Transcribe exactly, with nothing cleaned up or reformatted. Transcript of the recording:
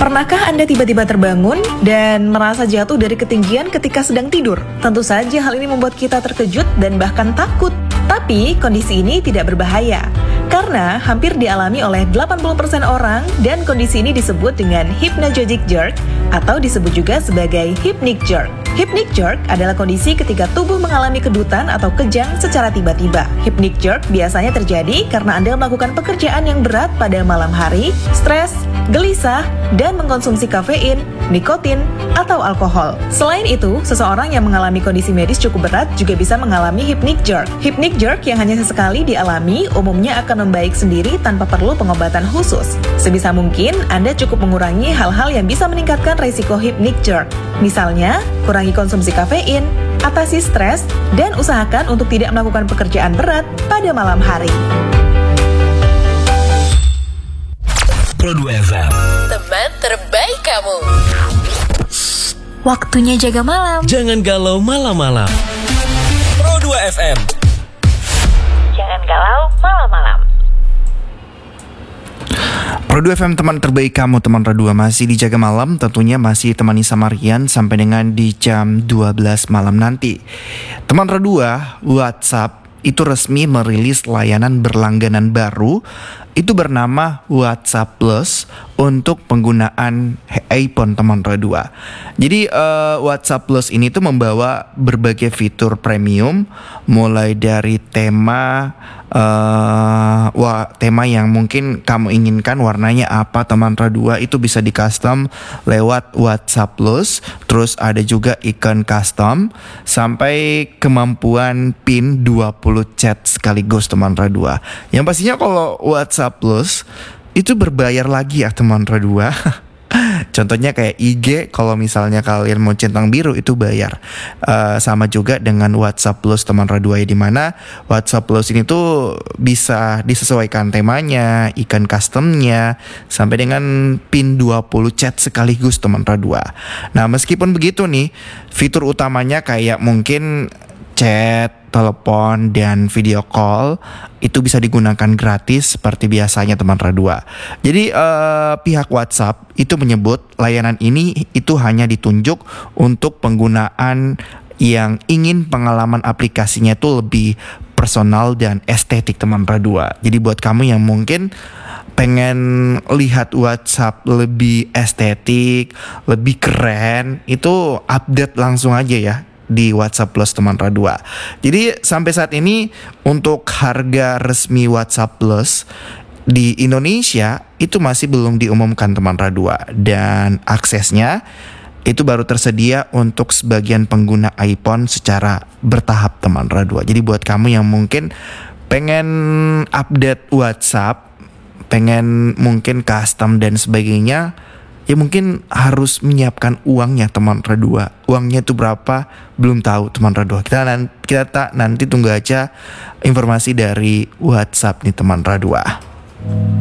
Pernahkah Anda tiba-tiba terbangun dan merasa jatuh dari ketinggian ketika sedang tidur? Tentu saja hal ini membuat kita terkejut dan bahkan takut. Tapi kondisi ini tidak berbahaya, karena hampir dialami oleh delapan puluh persen orang dan kondisi ini disebut dengan hypnagogic jerk atau disebut juga sebagai hypnic jerk. Hypnic jerk adalah kondisi ketika tubuh mengalami kedutan atau kejang secara tiba-tiba. Hypnic jerk biasanya terjadi karena Anda melakukan pekerjaan yang berat pada malam hari, stres, gelisah, dan mengkonsumsi kafein, nikotin, atau alkohol. Selain itu, seseorang yang mengalami kondisi medis cukup berat juga bisa mengalami hypnic jerk. Hypnic jerk yang hanya sesekali dialami umumnya akan membaik sendiri tanpa perlu pengobatan khusus. Sebisa mungkin, Anda cukup mengurangi hal-hal yang bisa meningkatkan risiko hypnic jerk. Misalnya, kurangi konsumsi kafein, atasi stres, dan usahakan untuk tidak melakukan pekerjaan berat pada malam hari. Pro dua F M, teman terbaik kamu. Waktunya jaga malam. Jangan galau malam-malam. Pro dua F M, Jangan galau malam-malam. Pro dua F M, teman terbaik kamu. Teman Pro dua masih dijaga malam, tentunya masih temani sama Rian sampai dengan di jam dua belas malam nanti. Teman Pro dua, WhatsApp itu resmi merilis layanan berlangganan baru, itu bernama WhatsApp Plus untuk penggunaan iPhone, teman Pro dua. Jadi uh, WhatsApp Plus ini tuh membawa berbagai fitur premium, mulai dari tema uh, wah, tema yang mungkin kamu inginkan warnanya apa, teman Pro dua, itu bisa di custom lewat WhatsApp Plus. Terus ada juga ikon custom sampai kemampuan pin dua puluh chat sekaligus, teman Pro dua. Yang pastinya kalau WhatsApp Plus itu berbayar lagi ya, teman Pro dua. Contohnya kayak I G, kalau misalnya kalian mau centang biru itu bayar. uh, Sama juga dengan WhatsApp Plus, teman Pro dua, ya, dimana WhatsApp Plus ini tuh bisa disesuaikan temanya, ikon customnya, sampai dengan pin dua puluh chat sekaligus, teman Pro dua. Nah, meskipun begitu nih, fitur utamanya kayak mungkin chat, telepon, dan video call itu bisa digunakan gratis seperti biasanya, teman Pro dua. Jadi eh, pihak WhatsApp itu menyebut layanan ini itu hanya ditunjuk untuk penggunaan yang ingin pengalaman aplikasinya itu lebih personal dan estetik, teman Pro dua. Jadi buat kamu yang mungkin pengen lihat WhatsApp lebih estetik, lebih keren, itu update langsung aja ya di WhatsApp Plus, teman Pro dua. Jadi sampai saat ini untuk harga resmi WhatsApp Plus di Indonesia itu masih belum diumumkan, teman Pro dua, dan aksesnya itu baru tersedia untuk sebagian pengguna iPhone secara bertahap, teman Pro dua. Jadi buat kamu yang mungkin pengen update WhatsApp, pengen mungkin custom dan sebagainya, ya mungkin harus menyiapkan uangnya, teman Pro dua. Uangnya itu berapa belum tahu, teman Pro dua. Kita nanti, kita tak nanti tunggu aja informasi dari WhatsApp nih, teman Pro dua.